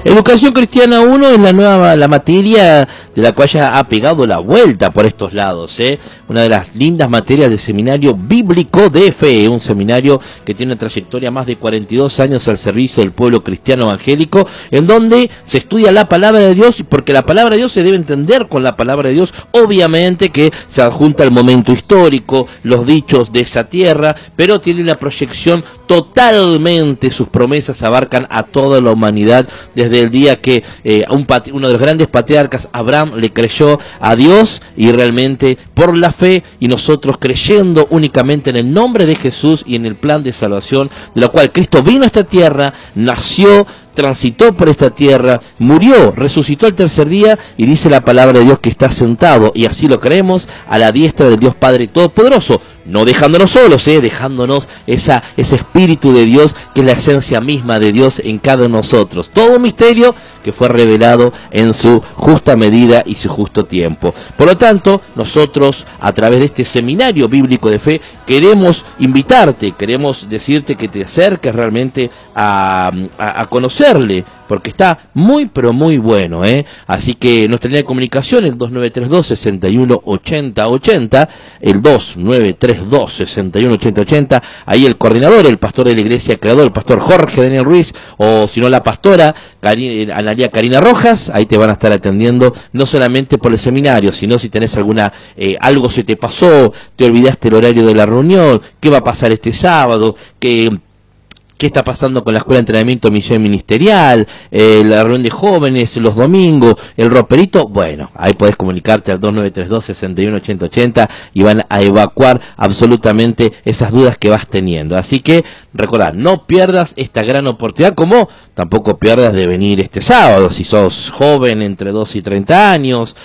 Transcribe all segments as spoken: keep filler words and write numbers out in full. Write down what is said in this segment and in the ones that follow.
Educación Cristiana uno es la nueva la materia de la cual ya ha pegado la vuelta por estos lados, ¿eh? Una de las lindas materias del Seminario Bíblico de Fe, un seminario que tiene una trayectoria más de cuarenta y dos años al servicio del pueblo cristiano evangélico, en donde se estudia la palabra de Dios, porque la palabra de Dios se debe entender con la palabra de Dios, obviamente que se adjunta el momento histórico, los dichos de esa tierra, pero tiene una proyección totalmente, sus promesas abarcan a toda la humanidad, desde el día que eh, un uno de los grandes patriarcas, Abraham, le creyó a Dios, y realmente por la fe, y nosotros creyendo únicamente en el nombre de Jesús y en el plan de salvación, de la cual Cristo vino a esta tierra, nació, transitó por esta tierra, murió, resucitó al tercer día, y dice la palabra de Dios que está sentado, y así lo creemos, a la diestra del Dios Padre Todopoderoso, no dejándonos solos, eh, dejándonos esa, ese Espíritu de Dios, que es la esencia misma de Dios en cada uno de nosotros. Todo un misterio que fue revelado en su justa medida y su justo tiempo. Por lo tanto, nosotros, a través de este seminario bíblico de fe, queremos invitarte, queremos decirte que te acerques realmente a, a, a conocerle, porque está muy pero muy bueno, ¿eh? Así que nuestra línea de comunicación, el dos nueve tres dos, seis uno ocho cero ocho cero, el dos nueve tres dos, seis uno ocho cero ocho cero, ahí el coordinador, el pastor de la iglesia creador, el pastor Jorge Daniel Ruiz, o si no la pastora Analia Karina Rojas, ahí te van a estar atendiendo, no solamente por el seminario, sino si tenés alguna, eh, algo se te pasó, te olvidaste el horario de la reunión, qué va a pasar este sábado, que... qué está pasando con la escuela de entrenamiento misión ministerial, eh, la reunión de jóvenes, los domingos, el roperito. Bueno, ahí podés comunicarte al dos nueve tres dos, seis uno ocho cero ocho cero y van a evacuar absolutamente esas dudas que vas teniendo. Así que recordá, no pierdas esta gran oportunidad, como tampoco pierdas de venir este sábado. Si sos joven entre dos y treinta años,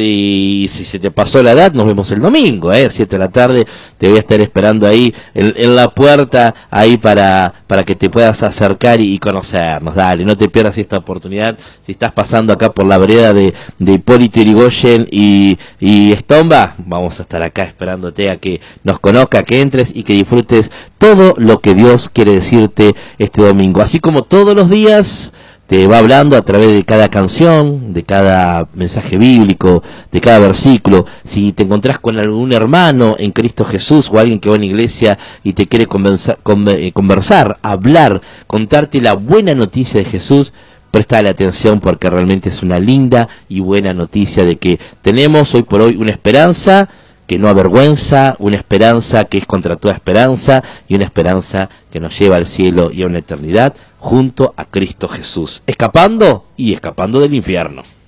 si, si se te pasó la edad, nos vemos el domingo, eh, siete de la tarde, te voy a estar esperando ahí en, en la puerta, ahí para, para que te puedas acercar y, y conocernos. Dale, no te pierdas esta oportunidad. Si estás pasando acá por la vereda de, de Hipólito Yrigoyen y, y Estomba, vamos a estar acá esperándote a que nos conozca, que entres y que disfrutes todo lo que Dios quiere decirte este domingo. Así como todos los días te va hablando a través de cada canción, de cada mensaje bíblico, de cada versículo. Si te encontrás con algún hermano en Cristo Jesús o alguien que va a una iglesia y te quiere conversar, conversar, hablar, contarte la buena noticia de Jesús, prestale atención, porque realmente es una linda y buena noticia de que tenemos hoy por hoy una esperanza que no avergüenza, una esperanza que es contra toda esperanza, y una esperanza que nos lleva al cielo y a una eternidad junto a Cristo Jesús, escapando y escapando del infierno.